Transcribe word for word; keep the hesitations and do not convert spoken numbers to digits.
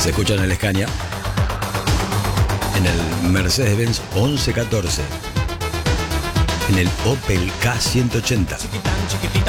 Se escucha en el Scania, en el Mercedes-Benz once catorce, en el Opel K ciento ochenta.